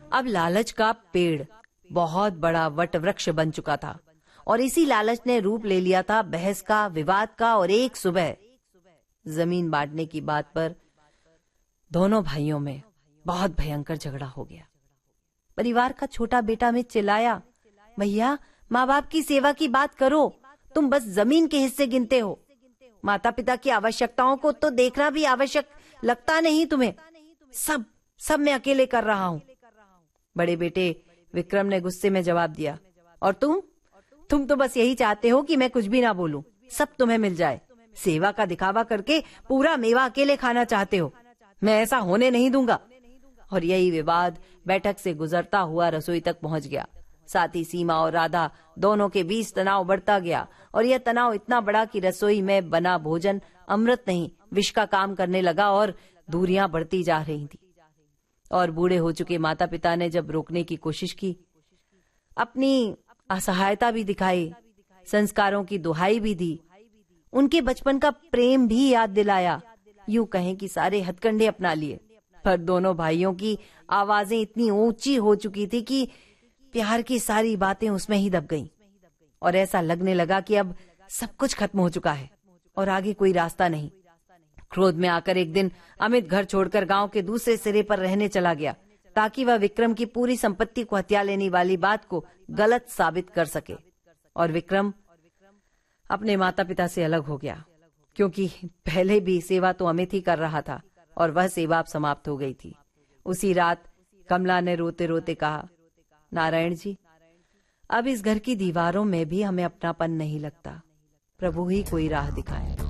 अब लालच का पेड़ बहुत बड़ा वट वृक्ष बन चुका था और इसी लालच ने रूप ले लिया था बहस का, विवाद का। और एक सुबह जमीन बांटने की बात पर दोनों भाइयों में बहुत भयंकर झगड़ा हो गया। परिवार का छोटा बेटा में चिल्लाया, भैया माँ बाप की सेवा की बात करो, तुम बस जमीन के हिस्से गिनते हो। माता पिता की आवश्यकताओं को तो देखना भी आवश्यक लगता नहीं तुम्हें। सब मैं अकेले कर रहा हूँ। बड़े बेटे विक्रम ने गुस्से में जवाब दिया, और तुम तो बस यही चाहते हो कि मैं कुछ भी ना बोलूं, सब तुम्हें मिल जाए। सेवा का दिखावा करके पूरा मेवा अकेले खाना चाहते हो, मैं ऐसा होने नहीं दूंगा। और यही विवाद बैठक से गुजरता हुआ रसोई तक पहुंच गया। साथ ही सीमा और राधा दोनों के बीच तनाव बढ़ता गया और यह तनाव इतना बड़ा कि रसोई में बना भोजन अमृत नहीं विष का काम करने लगा और दूरियां बढ़ती जा रही थी। और बूढ़े हो चुके माता पिता ने जब रोकने की कोशिश की, अपनी असहायता भी दिखाई, संस्कारों की दुहाई भी दी, उनके बचपन का प्रेम भी याद दिलाया, यूं कहें कि सारे हथकंडे अपना लिए, पर दोनों भाइयों की आवाजें इतनी ऊंची हो चुकी थी कि प्यार की सारी बातें उसमें ही दब गईं। और ऐसा लगने लगा कि अब सब कुछ खत्म हो चुका है और आगे कोई रास्ता नहीं। क्रोध में आकर एक दिन अमित घर छोड़कर गांव के दूसरे सिरे पर रहने चला गया ताकि वह विक्रम की पूरी संपत्ति को हथिया लेने वाली बात को गलत साबित कर सके। और विक्रम अपने माता पिता से अलग हो गया, क्योंकि पहले भी सेवा तो अमित ही कर रहा था और वह सेवा अब समाप्त हो गई थी। उसी रात कमला ने रोते रोते कहा, नारायण जी, अब इस घर की दीवारों में भी हमें अपनापन नहीं लगता। प्रभु ही कोई राह दिखाए।